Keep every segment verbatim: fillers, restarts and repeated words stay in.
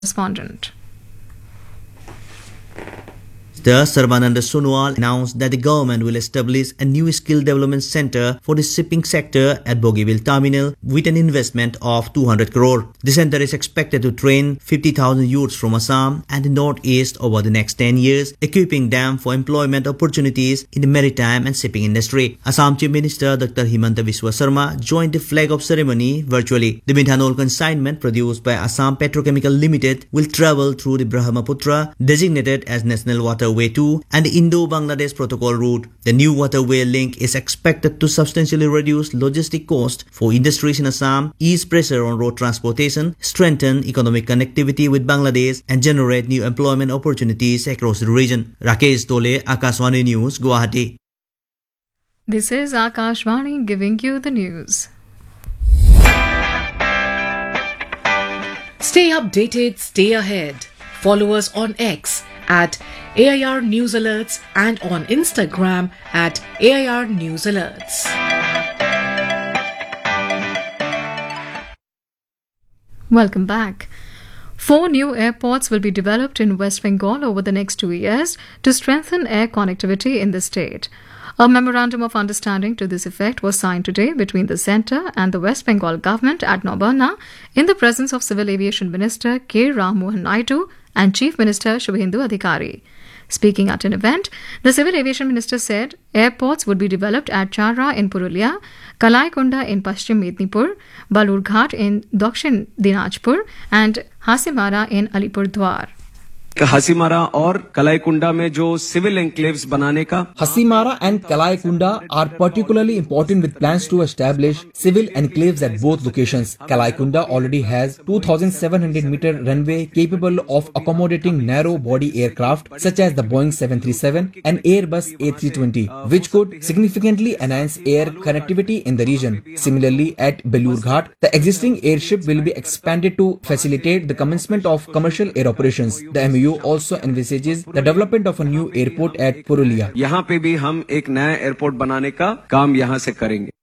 Correspondent. Minister Sarbananda Sonowal announced that the government will establish a new skill development center for the shipping sector at Bogeyville Terminal with an investment of two hundred crore. The center is expected to train fifty thousand youths from Assam and the Northeast over the next ten years, equipping them for employment opportunities in the maritime and shipping industry. Assam Chief Minister Doctor Himanta Biswa Sarma joined the flag-off ceremony virtually. The methanol consignment produced by Assam Petrochemical Limited will travel through the Brahmaputra, designated as National Waterway two, and the Indo-Bangladesh Protocol route. The new waterway link is expected to substantially reduce logistic costs for industries in Assam, ease pressure on road transportation, strengthen economic connectivity with Bangladesh, and generate new employment opportunities across the region. Rakesh Tole, Akashvani News, Guwahati. This is Akashvani giving you the news. Stay updated, stay ahead. Follow us on X at A I R News Alerts and on Instagram at A I R News Alerts. Welcome back. Four new airports will be developed in West Bengal over the next two years to strengthen air connectivity in the state. A memorandum of understanding to this effect was signed today between the centre and the West Bengal government at Nabarna in the presence of Civil Aviation Minister K. Ram Mohan Naidu and Chief Minister Shubhendu Adhikari. Speaking at an event, the Civil Aviation Minister said airports would be developed at Charra in Purulia, Kalaikonda in Paschim Mednipur, Balurghat in Dakshin Dinajpur, and Hasimara in Alipurdwar. हसीमारा और कलाईकुंडा में जो civil enclaves बनाने का Hasimara and Kalaikunda are particularly important with plans to establish civil enclaves at both locations. Kalaikunda already has two thousand seven hundred meter runway capable of accommodating narrow body aircraft such as the Boeing seven thirty-seven and Airbus A three twenty, which could significantly enhance air connectivity in the region. Similarly, at Belurghat, the existing airship will be expanded to facilitate the commencement of commercial air operations. The M O U also envisages the development of a new airport at Purulia. यहाँ पे भी हम एक नया airport बनाने का काम यहाँ से करेंगे.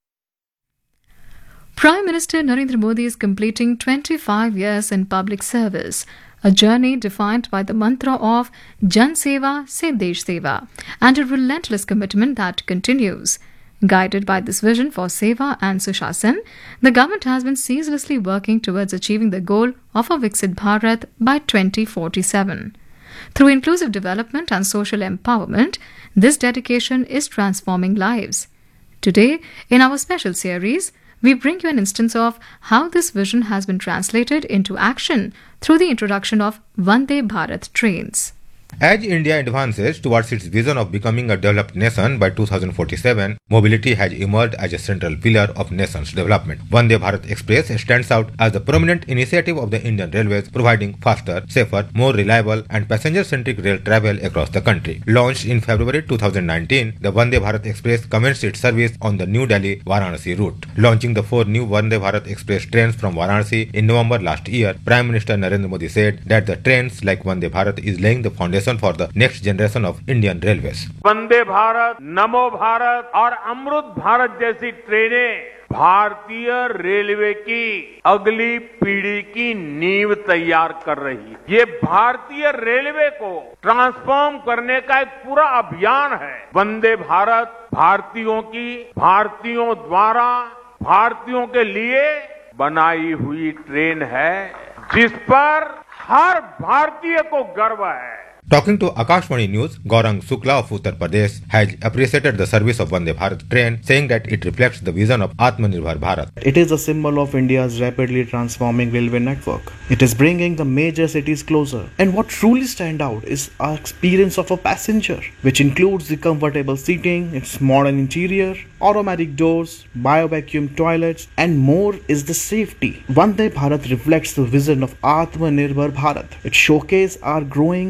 Prime Minister Narendra Modi is completing twenty-five years in public service, a journey defined by the mantra of Jan Seva Se Desh Seva and a relentless commitment that continues. Guided by this vision for Seva and Sushasan, the government has been ceaselessly working towards achieving the goal of a Viksit Bharat by twenty forty-seven. Through inclusive development and social empowerment, this dedication is transforming lives. Today, in our special series, we bring you an instance of how this vision has been translated into action through the introduction of Vande Bharat trains. As India advances towards its vision of becoming a developed nation by two thousand forty-seven, mobility has emerged as a central pillar of nation's development. Vande Bharat Express stands out as the prominent initiative of the Indian Railways, providing faster, safer, more reliable and passenger-centric rail travel across the country. Launched in February two thousand nineteen, the Vande Bharat Express commenced its service on the New Delhi-Varanasi route. Launching the four new Vande Bharat Express trains from Varanasi in November last year, Prime Minister Narendra Modi said that the trains like Vande Bharat is laying the foundation for the next generation of Indian Railways. Vande Bharat, नमो भारत और अमृत भारत जैसी ट्रेनें भारतीय railway की अगली पीढ़ी की नींव तैयार कर रही है. ये भारतीय रेलवे को ट्रांसफॉर्म करने का एक पूरा अभियान है. वंदे भारत भारतीयों की, भारतीयों द्वारा, भारतीयों के लिए बनाई हुई ट्रेन है, जिस पर हर भारतीय को गर्व है. Talking to Akashvani News, Gaurang Shukla of Uttar Pradesh has appreciated the service of Vande Bharat train, saying that it reflects the vision of Atmanirbhar Bharat. It is a symbol of India's rapidly transforming railway network. It is bringing the major cities closer. And what truly stands out is our experience of a passenger, which includes the comfortable seating, its modern interior, automatic doors, bio-vacuum toilets, and more is the safety. Vande Bharat reflects the vision of Atmanirbhar Bharat. It showcases our growing, enjoying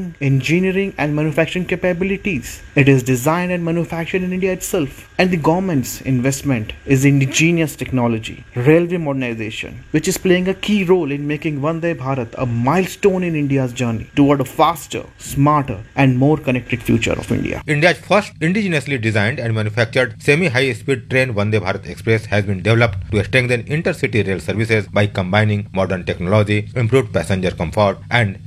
engineering and manufacturing capabilities. It is designed and manufactured in India itself. And the government's investment is in indigenous technology, railway modernization, which is playing a key role in making Vande Bharat a milestone in India's journey toward a faster, smarter, and more connected future of India. India's first indigenously designed and manufactured semi-high-speed train Vande Bharat Express has been developed to strengthen intercity rail services by combining modern technology, improved passenger comfort, and